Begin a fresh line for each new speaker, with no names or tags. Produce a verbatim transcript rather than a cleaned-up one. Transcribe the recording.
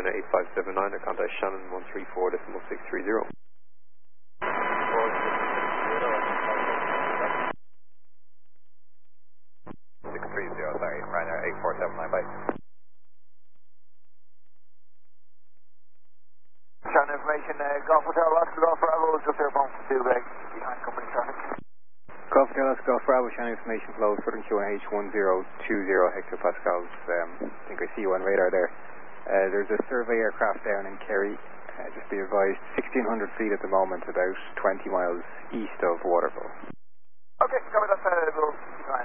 Ryanair eight five seven nine, or contact Shannon one three four decimal six three zero.
six three zero, sorry, Ryanair eight four seven nine, bye.
Shannon information, uh, Golf Hotel, Oscar Golf Bravo, just there, one two bag, behind company traffic.
Golf Hotel, Oscar Golf Bravo, Shannon information flow, Southern Q N H one zero two zero hectopascals. Um, I think I see you on radar there. Uh, there's a survey aircraft down in Kerry, uh, just be advised, sixteen hundred feet at the moment, about twenty miles east of Waterfall.
Okay, cover that, uh, we'll keep an eye